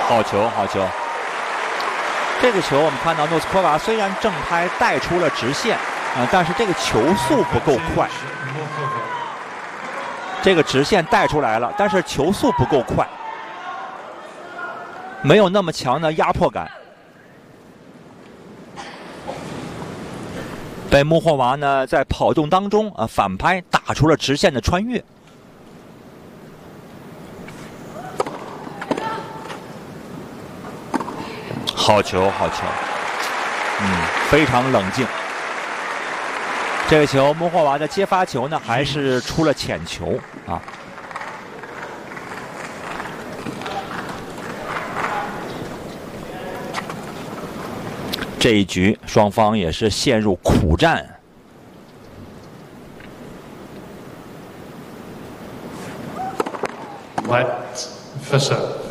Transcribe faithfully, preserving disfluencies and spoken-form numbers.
好球，好球！这个球我们看到诺斯科娃虽然正拍带出了直线啊、呃，但是这个球速不够快。这个直线带出来了，但是球速不够快，没有那么强的压迫感。被穆霍娃呢在跑动当中啊反拍打出了直线的穿越。好球，好球，嗯，非常冷静。这个球，穆霍娃的接发球呢，还是出了浅球啊。这一局双方也是陷入苦战。 White, first serve.